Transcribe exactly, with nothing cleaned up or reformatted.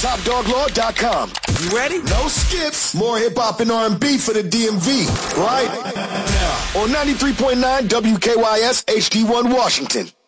top dog law dot com. You ready? No skips. More hip-hop and R and B for the D M V. Right now. On ninety-three point nine W K Y S H D one Washington.